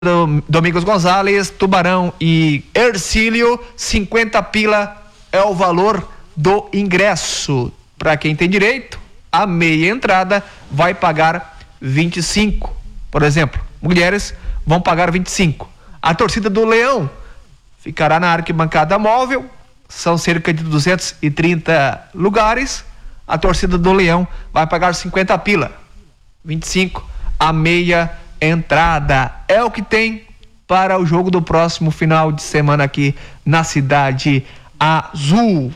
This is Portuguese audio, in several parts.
Domingos Gonzalez, Tubarão e Hercílio, 50 pila é o valor do ingresso. Para quem tem direito, a meia entrada vai pagar 25. Por exemplo, mulheres vão pagar 25. A torcida do Leão ficará na arquibancada móvel, são cerca de 230 lugares. A torcida do Leão vai pagar 50 pila, 25 a meia entrada. É o que tem para o jogo do próximo final de semana aqui na Cidade Azul.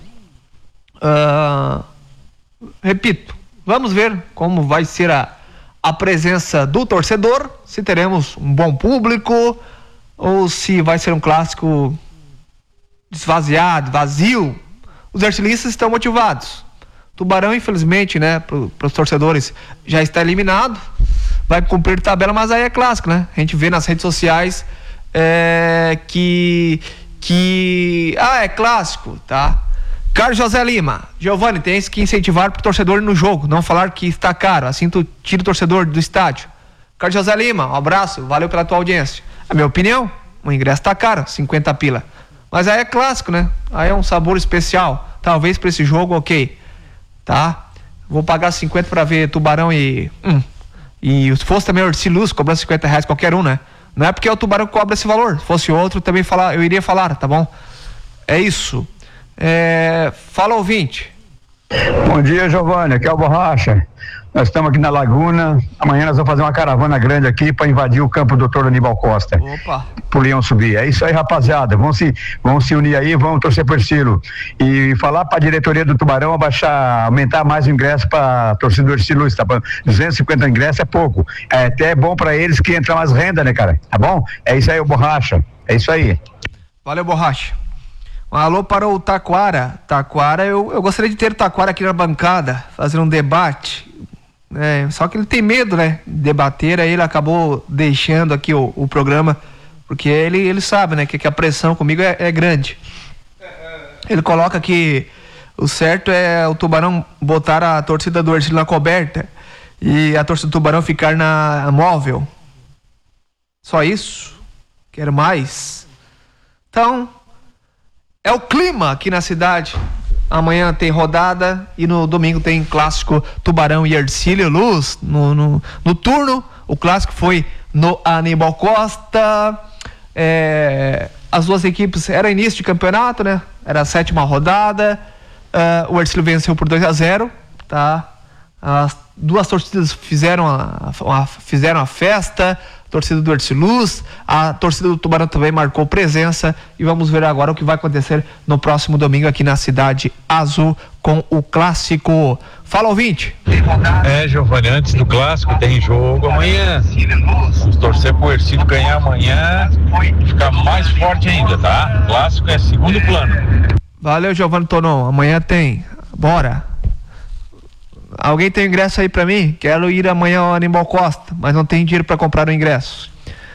Repito, vamos ver como vai ser a presença do torcedor, se teremos um bom público ou se vai ser um clássico esvaziado, vazio. Os hercilistas estão motivados. Tubarão, infelizmente, né, para os torcedores, já está eliminado, vai cumprir tabela, mas aí é clássico, né? A gente vê nas redes sociais que é clássico, tá? Carlos José Lima, Giovanni, tem que incentivar pro torcedor no jogo, não falar que está caro, assim tu tira o torcedor do estádio. Carlos José Lima, um abraço, valeu pela tua audiência. A minha opinião, o ingresso tá caro, 50 pila. Mas aí é clássico, né? Aí é um sabor especial. Talvez para esse jogo, ok. Tá? Vou pagar 50 para ver Tubarão e se fosse também o Hercílio cobrando 50 reais qualquer um, né? Não é porque o Tubarão cobra esse valor. Se fosse outro, também eu iria falar, tá bom? É isso. Fala, ouvinte. Bom dia, Giovanni, aqui é o Borracha. Nós estamos aqui na Laguna. Amanhã nós vamos fazer uma caravana grande aqui para invadir o campo do Dr. Aníbal Costa. Opa! Pro Leão subir. É isso aí, rapaziada. Vamos se unir aí, vamos torcer por Hercílio. E falar para a diretoria do Tubarão aumentar mais o ingresso para a torcida do Hercílio. Tá? 250 ingressos é pouco. É até bom para eles que entra mais renda, né, cara? Tá bom? É isso aí, o Borracha. É isso aí. Valeu, Borracha. Um alô para o Taquara. Taquara, eu gostaria de ter o Taquara aqui na bancada, fazendo um debate. Só que ele tem medo, né? De debater, aí ele acabou deixando aqui o programa, porque ele sabe, né? Que a pressão comigo é grande. Ele coloca que o certo é o Tubarão botar a torcida do Hercílio na coberta e a torcida do Tubarão ficar na móvel. Só isso? Quero mais? Então, é o clima aqui na cidade. Amanhã tem rodada e no domingo tem clássico Tubarão e Hercílio Luz. No turno, o clássico foi no Aníbal Costa. As duas equipes, era início de campeonato, né? Era a 7ª rodada. O Hercílio venceu por 2-0, tá? As duas torcidas fizeram a festa. Torcida do Hercílio Luz, a torcida do Tubarão também marcou presença e vamos ver agora o que vai acontecer no próximo domingo aqui na Cidade Azul com o clássico. Fala, ouvinte. Giovanni, antes do clássico tem jogo amanhã. Vamos torcer pro Hercílio ganhar amanhã e ficar mais forte ainda, tá? O clássico é segundo plano. Valeu, Giovanni Tonon, amanhã tem. Bora. Alguém tem ingresso aí pra mim? Quero ir amanhã ao Aníbal Costa, mas não tem dinheiro pra comprar o ingresso.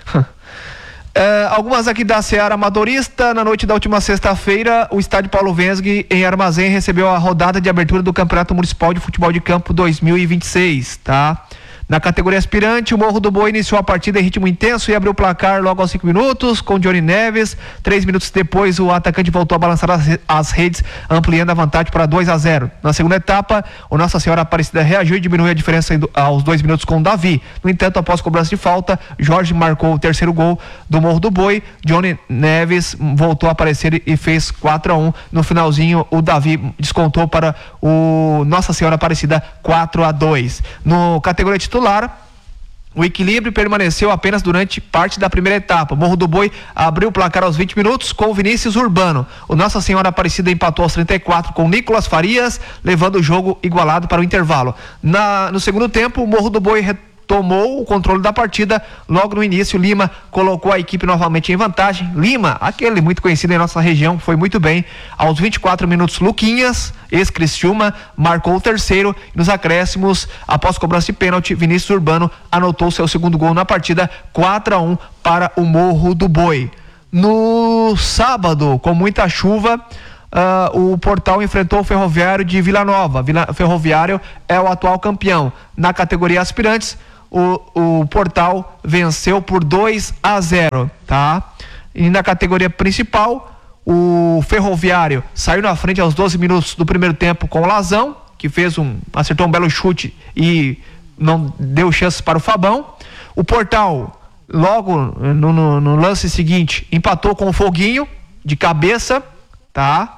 Algumas aqui da Seara Amadorista. Na noite da última sexta-feira, o estádio Paulo Wensg em Armazém recebeu a rodada de abertura do Campeonato Municipal de Futebol de Campo 2026, tá? Na categoria aspirante, o Morro do Boi iniciou a partida em ritmo intenso e abriu o placar logo aos 5 minutos com Johnny Neves. 3 minutos depois, o atacante voltou a balançar as redes, ampliando a vantagem para 2-0. Na segunda etapa, o Nossa Senhora Aparecida reagiu e diminuiu a diferença aos 2 minutos com o Davi. No entanto, após cobrança de falta, Jorge marcou o terceiro gol do Morro do Boi. Johnny Neves voltou a aparecer e fez 4-1. No finalzinho, o Davi descontou para o Nossa Senhora Aparecida 4-2. No categoria titular, o equilíbrio permaneceu apenas durante parte da primeira etapa. Morro do Boi abriu o placar aos 20 minutos com o Vinícius Urbano. O Nossa Senhora Aparecida empatou aos 34 com Nicolas Farias, levando o jogo igualado para o intervalo. No segundo tempo, o Morro do Boi tomou o controle da partida. Logo no início, Lima colocou a equipe novamente em vantagem. Lima, aquele muito conhecido em nossa região, foi muito bem. Aos 24 minutos, Luquinhas, ex-Criciúma, marcou o terceiro. Nos acréscimos, após cobrança de pênalti, Vinícius Urbano anotou seu segundo gol na partida, 4-1 para o Morro do Boi. No sábado, com muita chuva, o Portal enfrentou o Ferroviário de Vila Nova. Ferroviário é o atual campeão. Na categoria aspirantes, o Portal venceu por 2-0, tá? E na categoria principal, o Ferroviário saiu na frente aos 12 minutos do primeiro tempo com o Lazão, que acertou um belo chute e não deu chances para o Fabão. O Portal, logo no lance seguinte, empatou com o Foguinho de cabeça, tá?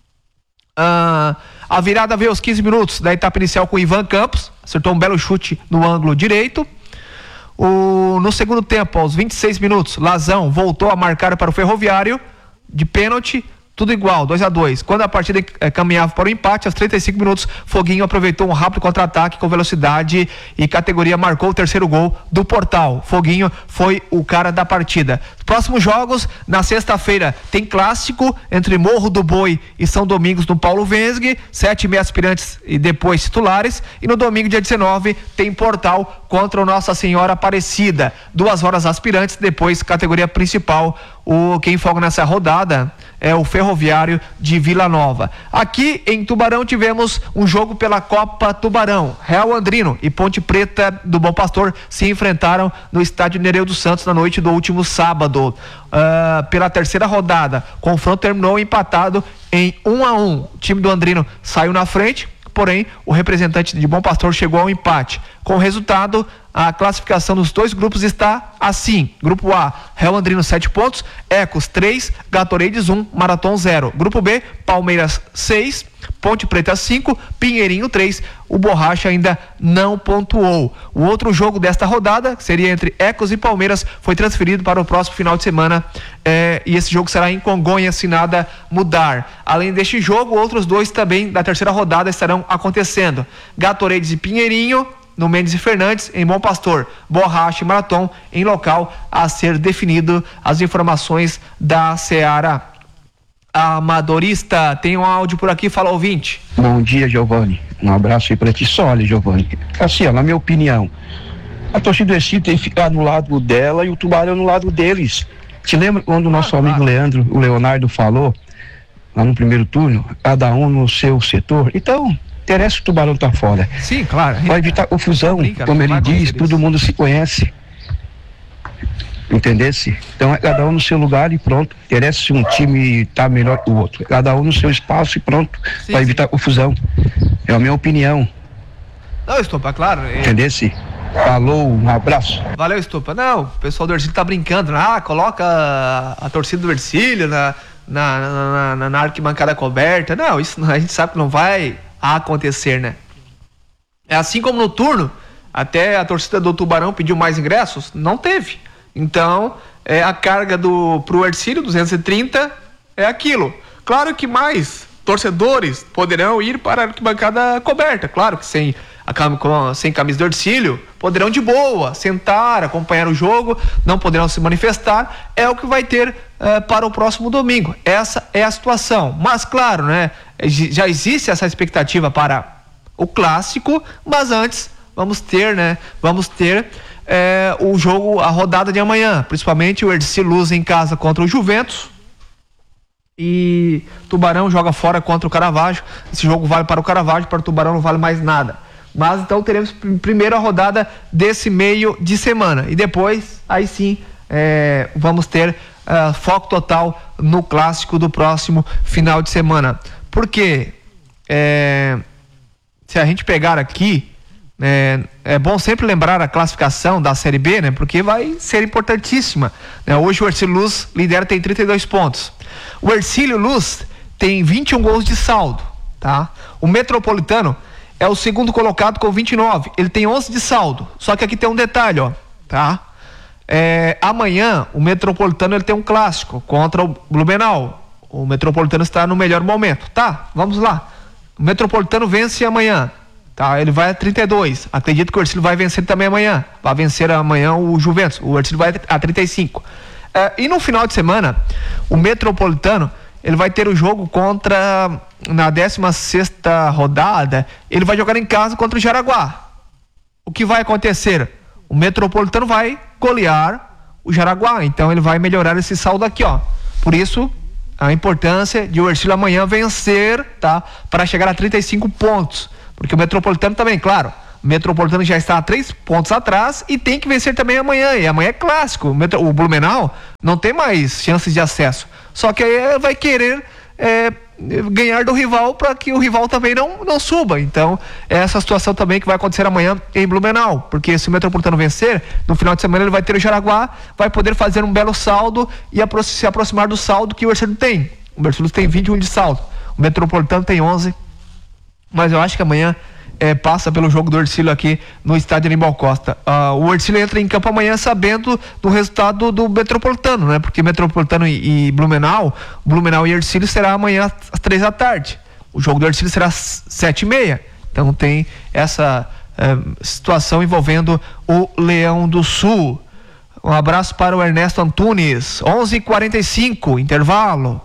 A virada veio aos 15 minutos da etapa inicial com o Ivan Campos, acertou um belo chute no ângulo direito. No segundo tempo, aos 26 minutos, Lazão voltou a marcar para o Ferroviário de pênalti, tudo igual, 2-2. Quando a partida caminhava para o empate, aos 35 minutos, Foguinho aproveitou um rápido contra-ataque com velocidade e categoria, marcou o terceiro gol do Portal. Foguinho foi o cara da partida. Próximos jogos, na sexta-feira, tem clássico entre Morro do Boi e São Domingos no Paulo Vensgue, 7h30 aspirantes e depois titulares. E no domingo, dia 19, tem Portal contra o Nossa Senhora Aparecida. 2 horas aspirantes, depois categoria principal. Quem folga nessa rodada é o Ferroviário de Vila Nova. Aqui em Tubarão tivemos um jogo pela Copa Tubarão. Real Andrino e Ponte Preta do Bom Pastor se enfrentaram no estádio Nereu dos Santos na noite do último sábado. Pela terceira rodada, o confronto terminou empatado em 1-1. O time do Andrino saiu na frente, porém o representante de Bom Pastor chegou ao empate. Com o resultado, a classificação dos dois grupos está assim: Grupo A, Real Andrino 7 pontos, Ecos 3, Gatorades 1, Marathon 0. Grupo B, Palmeiras 6, Ponte Preta 5, Pinheirinho 3. O Borracha ainda não pontuou. O outro jogo desta rodada, que seria entre Ecos e Palmeiras, foi transferido para o próximo final de semana, e esse jogo será em Congonhas, se nada mudar. Além deste jogo, outros dois também da terceira rodada estarão acontecendo: Gatorades e Pinheirinho no Mendes e Fernandes, em Bom Pastor, Borracha e Marathon em local a ser definido. As informações da Seara Amadorista. Tem um áudio por aqui, fala ouvinte. Bom dia, Giovanni, um abraço aí pra ti. Só, olha, Giovanni, assim, ó, na minha opinião, a torcida do Ercílio tem que ficar no lado dela e o Tubarão no lado deles. Te lembra quando o nosso amigo Leandro, o Leonardo, falou lá no primeiro turno, cada um no seu setor? Então, interessa o Tubarão estar fora. Sim, claro. Vai evitar confusão, como ele diz, todo mundo se conhece. Entendesse? Então é cada um no seu lugar e pronto. Interessa se um time tá melhor que o outro. Cada um no seu espaço e pronto. Para evitar confusão. É a minha opinião. Não, Estupa, claro. Entendesse? Falou, um abraço. Valeu, Estupa. Não, o pessoal do Ercílio tá brincando. Coloca a torcida do Ercílio na arquibancada coberta. Não, isso a gente sabe que não vai acontecer, né? É assim como no turno, até a torcida do Tubarão pediu mais ingressos, não teve. Então, a carga pro Ercílio, 230, é aquilo. Claro que mais torcedores poderão ir para a arquibancada coberta. Claro que sem camisa do Ercílio, poderão de boa sentar, acompanhar o jogo, não poderão se manifestar. É o que vai ter para o próximo domingo. Essa é a situação. Mas, claro, né? Já existe essa expectativa para o clássico, mas antes vamos ter o jogo, a rodada de amanhã, principalmente o Ercílio Luz em casa contra o Juventus e Tubarão joga fora contra o Caravaggio. Esse jogo vale para o Caravaggio, para o Tubarão não vale mais nada. Mas então teremos primeiro a rodada desse meio de semana e depois, aí sim, vamos ter foco total no clássico do próximo final de semana. Porque se a gente pegar aqui, é bom sempre lembrar a classificação da Série B, né? Porque vai ser importantíssima, né? Hoje o Ercílio Luz lidera, tem 32 pontos. O Ercílio Luz tem 21 gols de saldo, tá? O Metropolitano é o segundo colocado com 29, ele tem 11 de saldo. Só que aqui tem um detalhe, ó, tá? Amanhã o Metropolitano ele tem um clássico contra o Blumenau. O Metropolitano está no melhor momento, tá? Vamos lá. O Metropolitano vence amanhã, tá? Ele vai a 32. Acredito que o Ercílio vai vencer também amanhã. Vai vencer amanhã o Juventus. O Ercílio vai a 35. E no final de semana, o Metropolitano, ele vai ter o jogo na 16ª rodada, ele vai jogar em casa contra o Jaraguá. O que vai acontecer? O Metropolitano vai golear o Jaraguá, então ele vai melhorar esse saldo aqui, ó. Por isso, a importância de o Ercílio amanhã vencer, tá? Para chegar a 35 pontos. Porque o Metropolitano também, claro, O Metropolitano já está a 3 pontos atrás e tem que vencer também amanhã. E amanhã é clássico. O Blumenau não tem mais chances de acesso. Só que aí vai querer ganhar do rival para que o rival também não suba. Então, é essa situação também que vai acontecer amanhã em Blumenau. Porque se o Metropolitano vencer, no final de semana ele vai ter o Jaraguá, vai poder fazer um belo saldo e se aproximar do saldo que o Ercílio tem. O Ercílio tem 21 de saldo. O Metropolitano tem 11. Mas eu acho que amanhã passa pelo jogo do Ercílio aqui no estádio Aníbal Costa. O Ercílio entra em campo amanhã sabendo do resultado do Metropolitano, né? Porque Metropolitano e Blumenau e Ercílio será amanhã às 3 da tarde. O jogo do Ercílio será às 7h30. Então tem essa situação envolvendo o Leão do Sul. Um abraço para o Ernesto Antunes. 11h45, intervalo.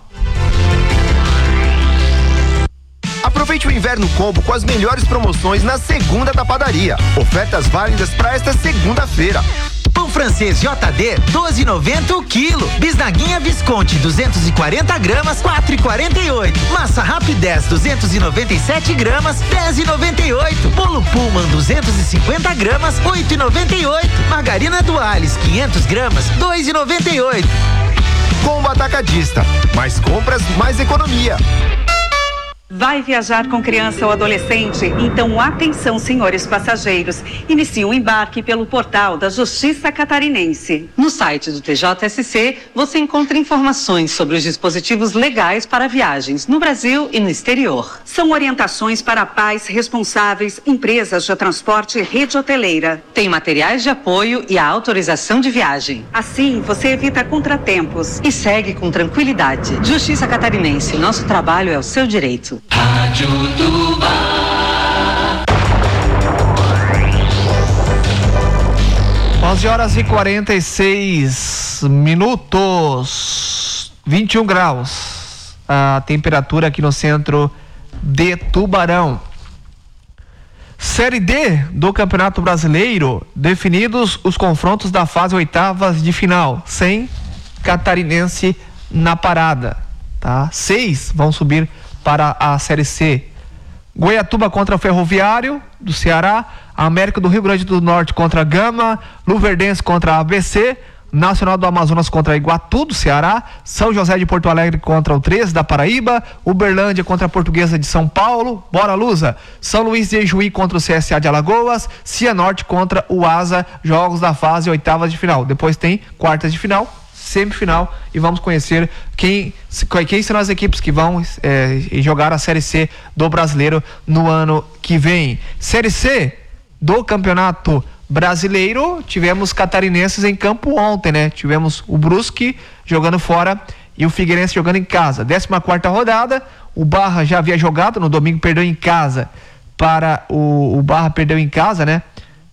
Aproveite o Inverno Combo com as melhores promoções na segunda da padaria. Ofertas válidas para esta segunda-feira. Pão francês JD, 12,90 o quilo. Bisnaguinha Visconti, 240 gramas, 4,48. Massa Rapidez, 297 gramas, 10,98. Bolo Pullman, 250 gramas, 8,98. Margarina Duales, 500 gramas, 2,98. Combo Atacadista. Mais compras, mais economia. Vai viajar com criança ou adolescente? Então atenção, senhores passageiros. Inicie o embarque pelo portal da Justiça Catarinense. No site do TJSC, você encontra informações sobre os dispositivos legais para viagens no Brasil e no exterior. São orientações para pais responsáveis, empresas de transporte e rede hoteleira. Tem materiais de apoio e a autorização de viagem. Assim, você evita contratempos. E segue com tranquilidade. Justiça Catarinense, nosso trabalho é o seu direito. Rádio Tubá. 11h46, 21 graus. A temperatura aqui no centro de Tubarão. Série D do Campeonato Brasileiro, definidos os confrontos da fase oitavas de final, sem catarinense na parada, tá? 6 vão subir para a Série C. Goiatuba contra o Ferroviário do Ceará, América do Rio Grande do Norte contra a Gama, Luverdense contra a ABC, Nacional do Amazonas contra a Iguatu do Ceará, São José de Porto Alegre contra o 13 da Paraíba, Uberlândia contra a Portuguesa de São Paulo, Bora Lusa, São Luís de Juí contra o CSA de Alagoas, Cianorte contra o Asa, jogos da fase oitavas de final. Depois tem quartas de final, semifinal, e vamos conhecer quem serão as equipes que vão jogar a Série C do Brasileiro no ano que vem. Série C do Campeonato Brasileiro, tivemos catarinenses em campo ontem, né? Tivemos o Brusque jogando fora e o Figueirense jogando em casa. 14ª rodada, o Barra já havia jogado, no domingo perdeu em casa para o Barra perdeu em casa, né?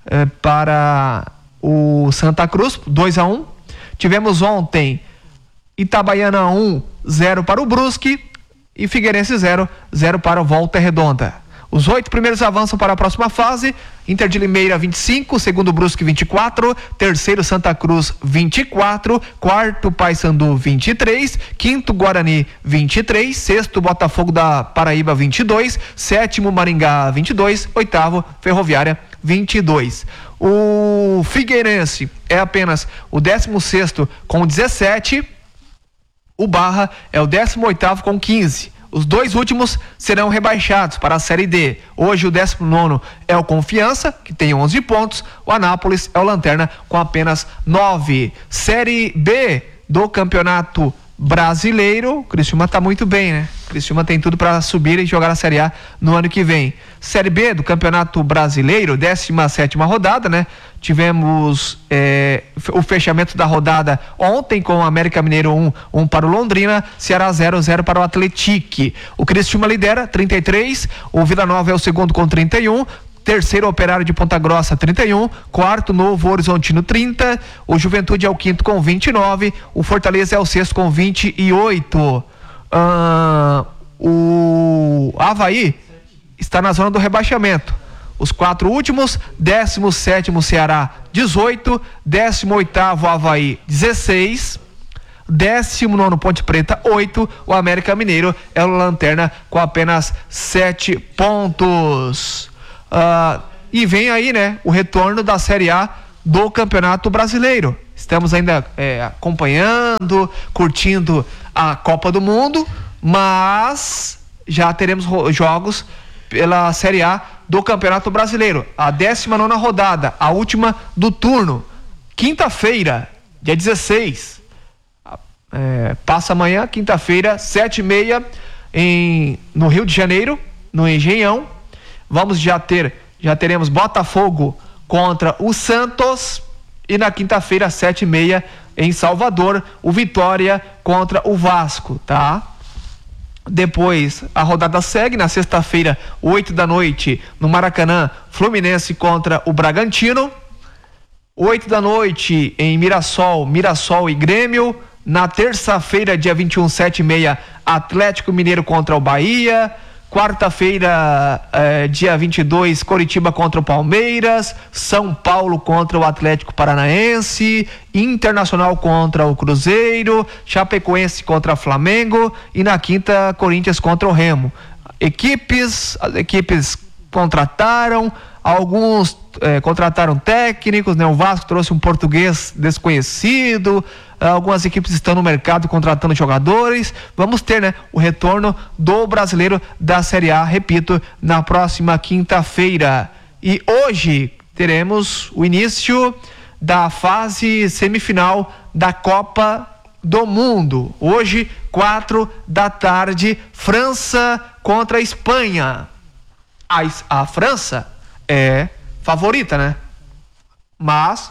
Para o Santa Cruz, 2-1. Tivemos ontem Itabaiana 1-0 para o Brusque e Figueirense 0 para o Volta Redonda. Os 8 primeiros avançam para a próxima fase. Inter de Limeira 25, segundo Brusque 24, terceiro Santa Cruz 24, quarto Paysandu 23, quinto Guarani 23, sexto Botafogo da Paraíba 22, sétimo Maringá 22, oitavo Ferroviária 22. O Figueirense é apenas o 16º com 17, o Barra é o 18º com 15. Os dois últimos serão rebaixados para a Série D. Hoje o 19º é o Confiança, que tem 11 pontos. O Anápolis é o Lanterna com apenas 9. Série B do Campeonato Brasileiro. O Criciúma está muito bem, né? O Criciúma tem tudo para subir e jogar a Série A no ano que vem. Série B do Campeonato Brasileiro, 17ª rodada, né? Tivemos o fechamento da rodada ontem com o América Mineiro 1 para o Londrina, Ceará 0 para o Atlético. O Criciúma lidera 33, o Vila Nova é o segundo com 31, terceiro Operário de Ponta Grossa 31, quarto Novo Horizontino 30, o Juventude é o quinto com 29, o Fortaleza é o sexto com 28. O Avaí está na zona do rebaixamento. Os 4 últimos, 17º Ceará 18, 18º Avaí 16, 19º Ponte Preta 8, o América Mineiro é o Lanterna com apenas 7 pontos. E vem aí, né, o retorno da Série A do Campeonato Brasileiro. Estamos ainda acompanhando, curtindo a Copa do Mundo, mas já teremos jogos pela Série A do Campeonato Brasileiro. A 19ª rodada, a última do turno. Quinta-feira, dia 16. Passa amanhã, quinta-feira, 7h30, no Rio de Janeiro, no Engenhão. Já teremos Botafogo contra o Santos. E na quinta-feira, 7h30, em Salvador, o Vitória contra o Vasco, tá? Depois, a rodada segue na sexta-feira, 8 da noite, no Maracanã, Fluminense contra o Bragantino. 8 da noite, em Mirassol e Grêmio. Na terça-feira, dia 21, 7h30, Atlético Mineiro contra o Bahia. Quarta-feira, dia 22, Coritiba contra o Palmeiras, São Paulo contra o Atlético Paranaense, Internacional contra o Cruzeiro, Chapecoense contra o Flamengo e na quinta, Corinthians contra o Remo. As equipes contrataram, alguns contrataram técnicos, né? O Vasco trouxe um português desconhecido, algumas equipes estão no mercado contratando jogadores. Vamos ter, né, o retorno do Brasileiro da Série A, repito, na próxima quinta-feira. E hoje teremos o início da fase semifinal da Copa do Mundo. Hoje, 4 da tarde, França contra a Espanha. A França é favorita, né? Mas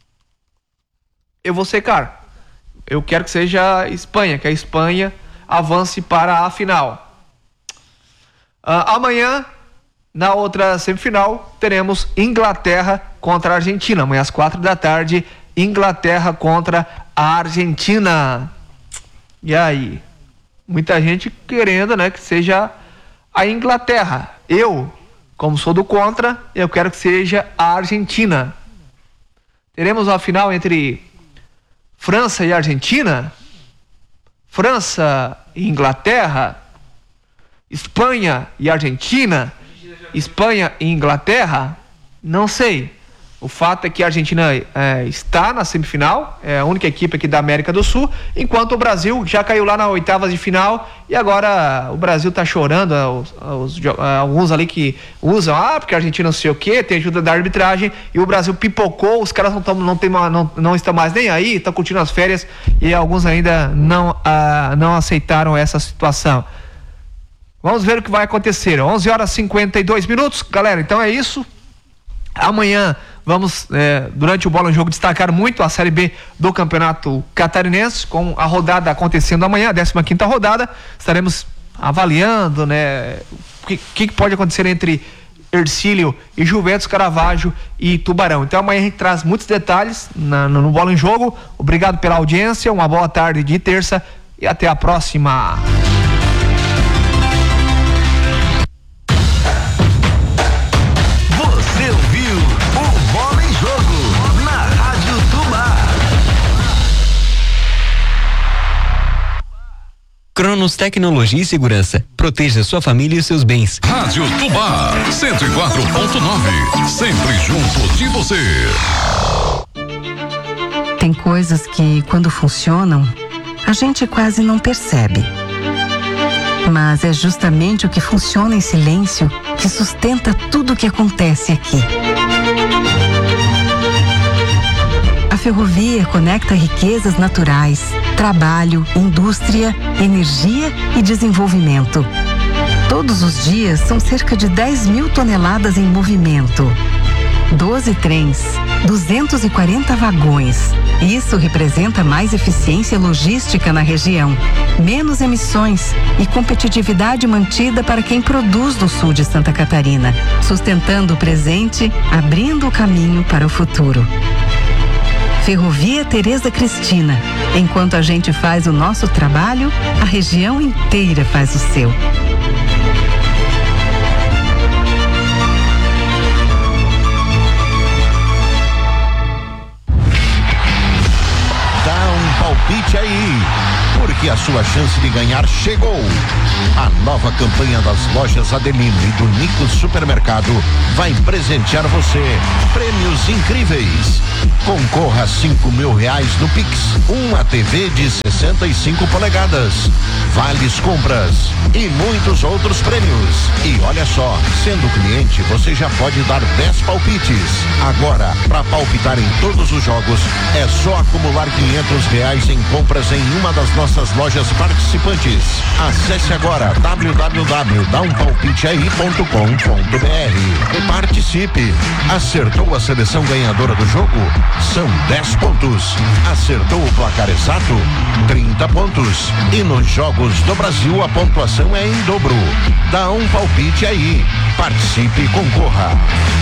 eu vou secar. Eu quero que seja a Espanha, que a Espanha avance para a final. Amanhã, na outra semifinal, teremos Inglaterra contra a Argentina. Amanhã às 4 da tarde, Inglaterra contra a Argentina. E aí? Muita gente querendo, né, que seja a Inglaterra. Eu, como sou do contra, eu quero que seja a Argentina. Teremos uma final entre França e Argentina? França e Inglaterra? Espanha e Argentina? Espanha e Inglaterra? Não sei. O fato é que a Argentina está na semifinal, é a única equipe aqui da América do Sul, enquanto o Brasil já caiu lá na oitavas de final e agora o Brasil está chorando, alguns ali que usam, porque a Argentina não sei o que, tem ajuda da arbitragem e o Brasil pipocou, os caras não estão mais nem aí, estão curtindo as férias e alguns ainda não aceitaram essa situação. Vamos ver o que vai acontecer. 11h52, galera, então é isso. Amanhã vamos, durante o Bola no Jogo, destacar muito a Série B do Campeonato Catarinense, com a rodada acontecendo amanhã, a 15ª rodada. Estaremos avaliando, né, o que pode acontecer entre Hercílio e Juventus, Caravaggio e Tubarão. Então amanhã a gente traz muitos detalhes no Bola em Jogo. Obrigado pela audiência, uma boa tarde de terça e até a próxima. Cronos Tecnologia e Segurança. Proteja sua família e seus bens. Rádio Tubá 104.9. Sempre junto de você. Tem coisas que, quando funcionam, a gente quase não percebe. Mas é justamente o que funciona em silêncio que sustenta tudo o que acontece aqui. A ferrovia conecta riquezas naturais, trabalho, indústria, energia e desenvolvimento. Todos os dias são cerca de 10 mil toneladas em movimento. 12 trens, 240 vagões. Isso representa mais eficiência logística na região, menos emissões e competitividade mantida para quem produz no sul de Santa Catarina, sustentando o presente, abrindo o caminho para o futuro. Ferrovia Tereza Cristina. Enquanto a gente faz o nosso trabalho, a região inteira faz o seu. Dá um palpite aí, porque porque a sua chance de ganhar chegou. A nova campanha das lojas Adelino e do Nico Supermercado vai presentear você prêmios incríveis. Concorra a R$5.000 no Pix, uma TV de 65 polegadas, vales compras e muitos outros prêmios. E olha só, sendo cliente, você já pode dar 10 palpites. Agora, para palpitar em todos os jogos, é só acumular R$500 em compras em uma das nossas lojas participantes. Acesse agora www.dampalpiteai.com.br e participe. Acertou a seleção ganhadora do jogo? São 10 pontos. Acertou o placar exato? 30 pontos. E nos jogos do Brasil a pontuação é em dobro. Dá um palpite aí. Participe e concorra.